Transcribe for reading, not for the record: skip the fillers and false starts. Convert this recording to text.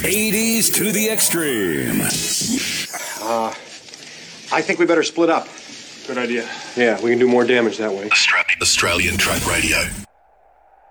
80s to the extreme. I think we better split up. Good idea. Yeah, we can do more damage that way. Australian Truck Radio.